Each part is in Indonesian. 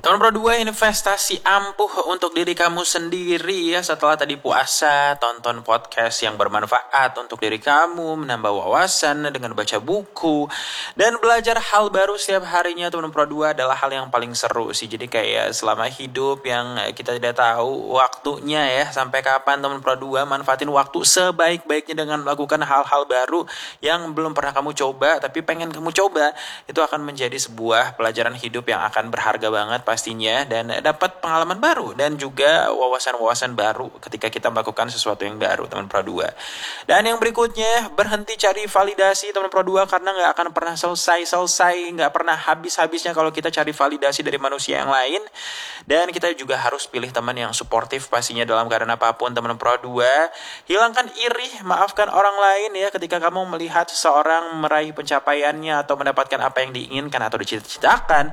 Teman Pro 2, investasi ampuh untuk diri kamu sendiri ya. Setelah tadi puasa, tonton podcast yang bermanfaat untuk diri kamu, menambah wawasan dengan baca buku, dan belajar hal baru setiap harinya. Teman Pro 2 adalah hal yang paling seru sih. Jadi kayak selama hidup yang kita tidak tahu waktunya ya, sampai kapan Teman Pro 2, manfaatin waktu sebaik-baiknya dengan melakukan hal-hal baru yang belum pernah kamu coba, tapi pengen kamu coba. Itu akan menjadi sebuah pelajaran hidup yang akan berharga banget pastinya, dan dapat pengalaman baru dan juga wawasan-wawasan baru ketika kita melakukan sesuatu yang baru, teman Pro 2. Dan yang berikutnya, berhenti cari validasi teman Pro 2, karena nggak akan pernah selesai, nggak pernah habis-habisnya kalau kita cari validasi dari manusia yang lain. Dan kita juga harus pilih teman yang suportif pastinya dalam keadaan apapun, teman Pro 2. Hilangkan iri, maafkan orang lain ya ketika kamu melihat seseorang meraih pencapaiannya atau mendapatkan apa yang diinginkan atau dicita-citakan.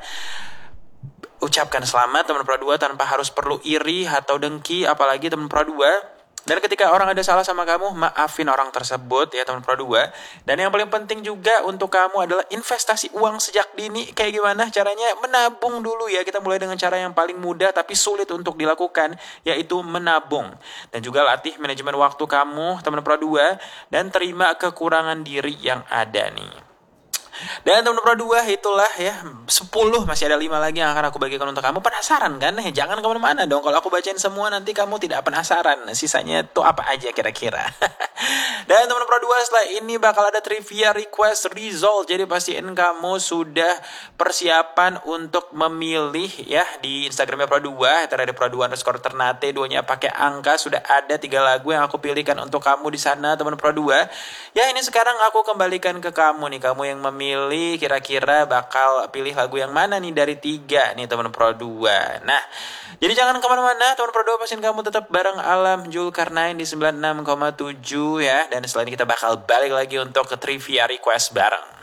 Ucapkan selamat teman Pro 2 tanpa harus perlu iri atau dengki, apalagi teman Pro 2. Dan ketika orang ada salah sama kamu, maafin orang tersebut ya teman Pro 2. Dan yang paling penting juga untuk kamu adalah investasi uang sejak dini. Kayak gimana caranya? Menabung dulu ya. Kita mulai dengan cara yang paling mudah tapi sulit untuk dilakukan, yaitu menabung. Dan juga latih manajemen waktu kamu teman Pro 2, dan terima kekurangan diri yang ada nih. Dan teman Pro 2, itulah ya 10, masih ada 5 lagi yang akan aku bagikan untuk kamu. Penasaran kan? Jangan kemana-mana dong. Kalau aku bacain semua nanti kamu tidak penasaran sisanya tuh apa aja kira-kira. Dan teman Pro 2, setelah ini bakal ada trivia request result. Jadi pastiin kamu sudah persiapan untuk memilih ya di Instagramnya Pro 2. Ada Pro 2_Ternate, 2-nya pakai angka. Sudah ada 3 lagu yang aku pilihkan untuk kamu di sana teman Pro 2. Ya, ini sekarang aku kembalikan ke kamu nih. Kamu yang memilih kira-kira bakal pilih lagu yang mana nih dari 3 nih teman Pro 2. Nah, jadi jangan kemana-mana teman Pro 2, pastiin kamu tetap bareng Alam Zulkarnain di 96,7 ya. Dan setelah ini kita bakal balik lagi untuk ke trivia request bareng.